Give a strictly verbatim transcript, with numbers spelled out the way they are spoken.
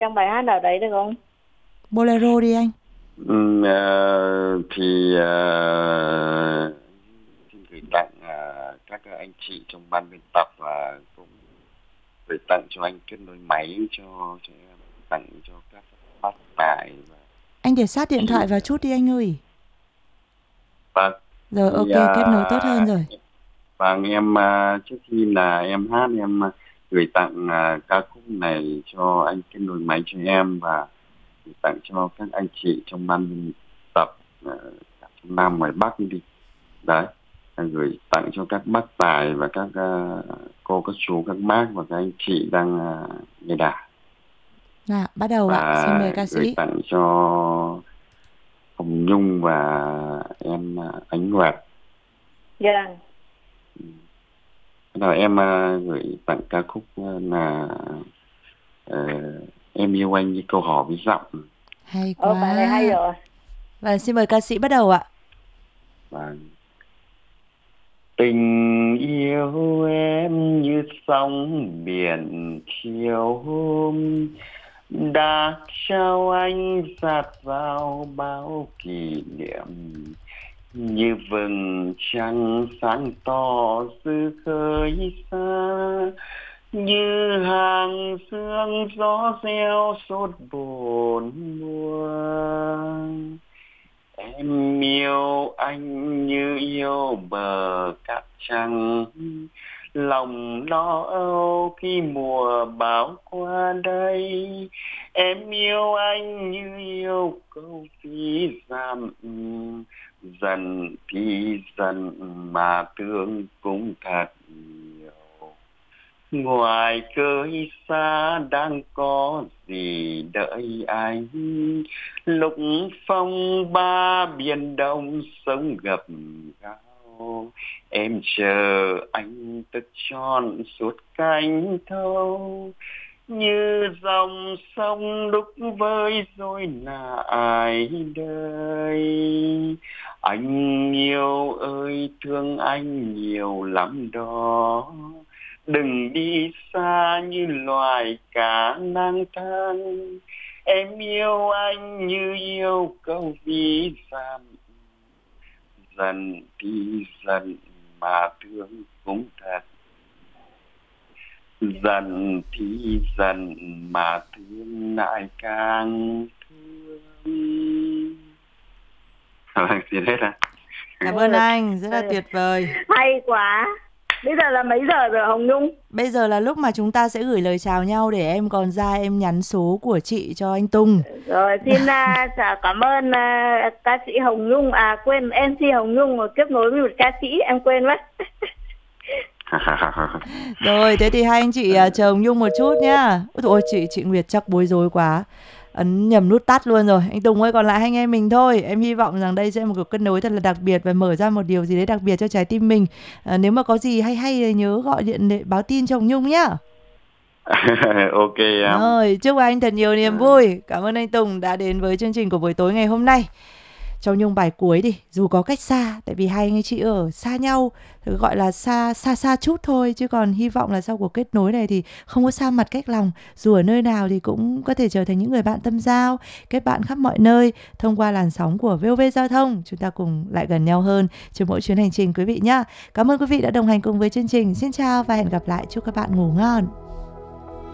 trong bài hát nào đấy được không? Bolero đi anh. Ừ, ờ, thì ờ, xin gửi tặng ờ, các anh chị trong ban biên tập và cũng gửi tặng cho anh kết nối máy cho cho em, tặng cho các phát tài và Anh để sát điện chị. thoại vào chút đi anh ơi. Vâng, Rồi thì ok, ờ, kết nối tốt hơn rồi. vâng em ờ, trước khi là em hát em ờ, gửi tặng ờ, ca khúc này cho anh kết nối máy cho em và gửi tặng cho các anh chị trong ban biên tập ờ, cả trong Nam ngoài Bắc đi. Đấy, gửi tặng cho các bác tài và các ờ, cô các chú các bác và các anh chị đang ờ, nghe đài, Nào, bắt đầu ạ. Xin mời và ca gửi sĩ. tặng cho Hồng Nhung và em ờ, Ánh Nguyệt. Dạ. Bắt đầu em ờ, gửi tặng ca khúc ờ, là ờ, Em yêu anh như câu hò với giọng. Hay Ờ, bài này hay quá. rồi. Và xin mời ca sĩ bắt đầu ạ. Và tình yêu em như sóng biển chiều hôm, đã trao anh dạt vào bao kỷ niệm, như vầng trăng sáng tỏ dư khơi xa, như hàng sương gió reo sốt bốn mùa. Em yêu anh như yêu bờ cát trắng, lòng lo âu khi mùa bão qua đây. Em yêu anh như yêu câu ví dặm, dần thì dần mà thương cũng thật nhiều. Ngoài cơi xa đang có gì đợi anh, lúc phong ba biển đông sóng gập gào. Em chờ anh tất tròn suốt cánh thâu, như dòng sông lúc với rồi lại đời. Anh yêu ơi thương anh nhiều lắm đó, đừng đi xa như loài cá lang thang. Em yêu anh như yêu câu ví dặm, dần thì dần mà thương cũng thật, dần thì dần mà thương lại càng thương. Vâng, xin hết ạ. Cảm ơn Ừ, anh, rất là tuyệt vời. hay quá. Bây giờ là mấy giờ rồi Hồng Nhung? Bây giờ là lúc mà chúng ta sẽ gửi lời chào nhau để em còn ra em nhắn số của chị cho anh Tùng. Rồi xin à, chào cảm ơn à, ca sĩ Hồng Nhung, à quên em xê Hồng Nhung mà kết nối với một ca sĩ em quên mất. Rồi, thế thì hai anh chị à, chờ Nhung một chút nhá. Ôi dồi ôi, chị chị Nguyệt chắc bối rối quá. Ấn nhầm nút tắt luôn rồi. Anh Tùng ơi, còn lại hai anh em mình thôi. Em hy vọng rằng đây sẽ là một cuộc kết nối thật là đặc biệt và mở ra một điều gì đấy đặc biệt cho trái tim mình. À, nếu mà có gì hay hay thì nhớ gọi điện để báo tin cho Nhung nhá. Ok em. Rồi, chúc anh thật nhiều niềm vui. Cảm ơn anh Tùng đã đến với chương trình của buổi tối ngày hôm nay. Cho Nhung bài cuối đi, dù có cách xa, tại vì hai anh chị ở xa nhau, gọi là xa xa xa chút thôi, chứ còn hy vọng là sau cuộc kết nối này thì không có xa mặt cách lòng, dù ở nơi nào thì cũng có thể trở thành những người bạn tâm giao, kết bạn khắp mọi nơi thông qua làn sóng của vê o vê Giao thông. Chúng ta cùng lại gần nhau hơn trên mỗi chuyến hành trình quý vị nhé. Cảm ơn quý vị đã đồng hành cùng với chương trình. Xin chào và hẹn gặp lại. Chúc các bạn ngủ ngon.